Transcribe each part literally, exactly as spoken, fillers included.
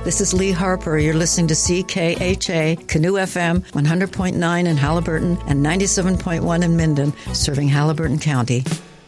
This is Lee Harper. You're listening to C K H A, Canoe F M, one hundred point nine in Halliburton and ninety-seven point one in Minden, serving Halliburton County.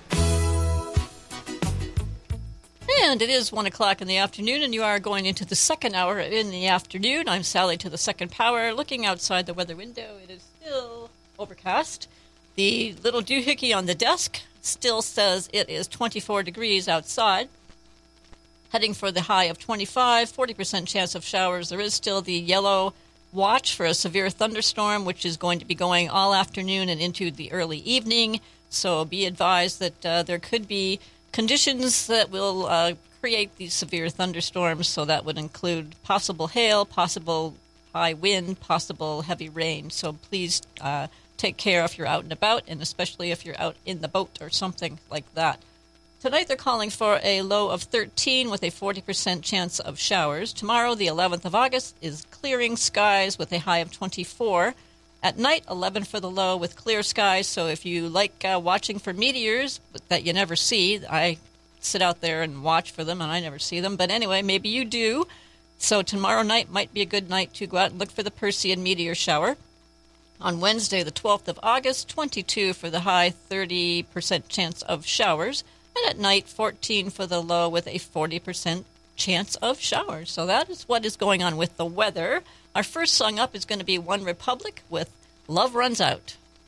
And it is one o'clock in the afternoon, and you are going into the second hour in the afternoon. I'm Sally to the second power. Looking outside the weather window, it is still overcast. The little doohickey on the desk still says it is twenty-four degrees outside. Heading for the high of twenty-five, forty percent chance of showers. There is still the yellow watch for a severe thunderstorm, which is going to be going all afternoon and into the early evening. So be advised that uh, there could be conditions that will uh, create these severe thunderstorms. So that would include possible hail, possible high wind, possible heavy rain. So please uh, take care if you're out and about, and especially if you're out in the boat or something like that. Tonight they're calling for a low of thirteen with a forty percent chance of showers. Tomorrow, the eleventh of August, is clearing skies with a high of twenty-four. At night, eleven for the low with clear skies. So if you like uh, watching for meteors that you never see, I sit out there and watch for them and I never see them. But anyway, maybe you do. So tomorrow night might be a good night to go out and look for the Perseid meteor shower. On Wednesday, the twelfth of August, twenty-two for the high, thirty percent chance of showers. And at night, fourteen for the low with a forty percent chance of showers. So that is what is going on with the weather. Our first song up is going to be One Republic with Love Runs Out.